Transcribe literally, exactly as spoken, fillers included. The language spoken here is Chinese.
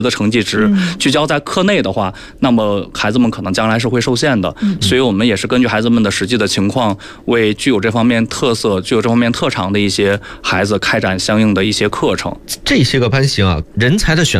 的成绩值，聚焦在课内的话，那么孩子们可能将来是会受限的。所以我们也是根据孩子们的实际的情况，为具有这方面特色、具有这方面特长的一些孩子开展相应的一些课程。 这些个班型啊，人才的选